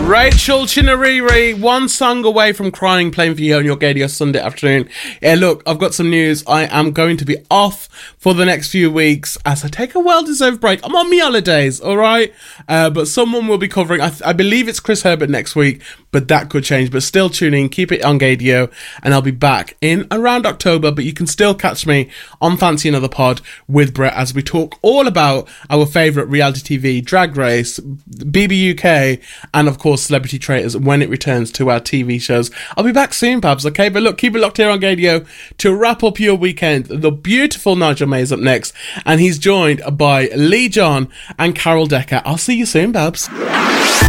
Rachel Chinariri, one song away from crying, playing for you on your radio Sunday afternoon. Yeah, look, I've got some news. I am going to be off for the next few weeks as I take a well-deserved break. I'm on my holidays, all right? But someone will be covering, I believe it's Chris Herbert next week, but that could change. But still tune in, keep it on Gadio, and I'll be back in around October. But you can still catch me on Fancy Another Pod with Brett as we talk all about our favourite reality TV, Drag Race, BBUK, and of course Celebrity Traitors when it returns to our TV shows. I'll be back soon, Babs, okay? But look, keep it locked here on Gadio to wrap up your weekend. The beautiful Nigel May is up next, and he's joined by Lee John and Carol Decker. I'll see you soon, Babs.